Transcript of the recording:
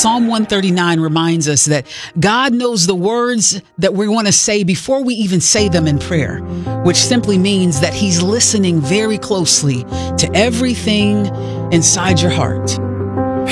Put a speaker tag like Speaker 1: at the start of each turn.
Speaker 1: Psalm 139 reminds us that God knows the words that we want to say before we even say them in prayer, which simply means that he's listening very closely to everything inside your heart.